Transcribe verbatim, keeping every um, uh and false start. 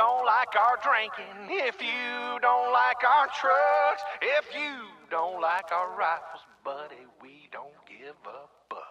don't like our drinking, if you don't like our trucks, if you don't like our rifles, buddy, we don't give a fuck.